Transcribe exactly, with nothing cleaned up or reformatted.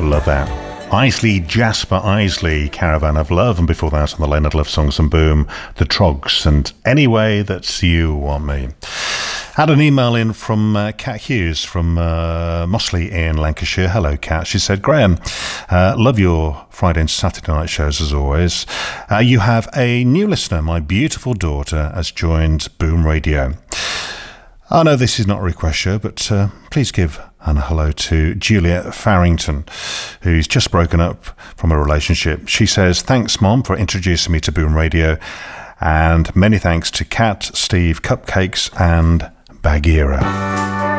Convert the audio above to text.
love that. Isley, Jasper Isley, Caravan of Love, and before that on the Leonard Love Songs and Boom, The Trogs, and Any Way That You Want Me. Had an email in from uh, Kat Hughes from uh, Mossley in Lancashire. Hello, Kat. She said, Graham, uh, love your Friday and Saturday night shows as always. Uh, you have a new listener. My beautiful daughter has joined Boom Radio. I know this is not a request show, but uh, please give a hello to Juliet Farrington, who's just broken up from a relationship. She says, thanks, Mom, for introducing me to Boom Radio, and many thanks to Kat, Steve, Cupcakes, and Bagheera.